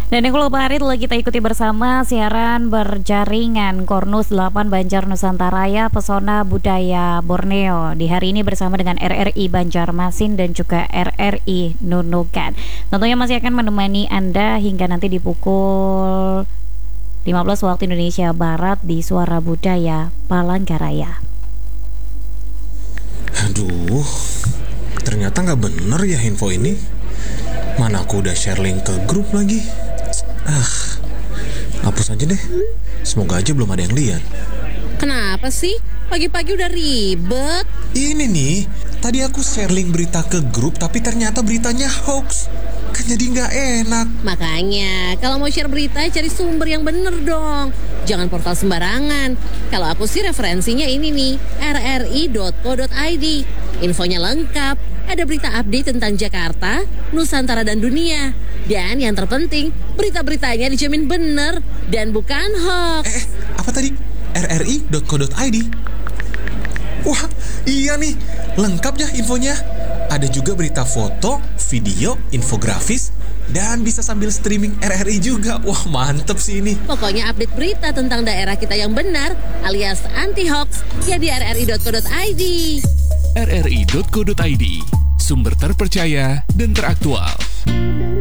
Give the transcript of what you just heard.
Dan yang kalau hari telah kita ikuti bersama siaran berjaringan Kornus 8 Banjar Nusantaraya Pesona Budaya Borneo di hari ini bersama dengan RRI Banjarmasin dan juga RRI Nunukan. Tentunya masih akan menemani Anda hingga nanti di pukul 15 waktu Indonesia Barat di Suara Budaya Palangkaraya. Aduh, ternyata nggak bener ya info ini. Mana aku udah share link ke grup lagi. Hapus aja deh. Semoga aja belum ada yang lihat. Kenapa sih? Pagi-pagi udah ribet. Ini nih, tadi aku share link berita ke grup, tapi ternyata beritanya hoax. Kan jadi nggak enak. Makanya, kalau mau share berita, cari sumber yang bener dong. Jangan portal sembarangan. Kalau aku sih referensinya ini nih, rri.co.id. Infonya lengkap. Ada berita update tentang Jakarta, Nusantara, dan dunia. Dan yang terpenting, berita-beritanya dijamin bener dan bukan hoax. Apa tadi? rri.co.id. Wah, iya nih, lengkap ya infonya. Ada juga berita foto, video, infografis, dan bisa sambil streaming RRI juga. Wah, mantep sih ini. Pokoknya update berita tentang daerah kita yang benar alias anti-hoax ya di rri.co.id. rri.co.id, sumber terpercaya dan teraktual.